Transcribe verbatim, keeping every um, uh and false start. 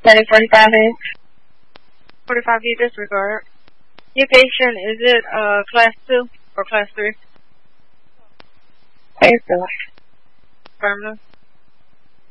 Setting forty-five inch. forty-five V disregard. Your patient, is it uh, class two or class three? Class two. Affirmative.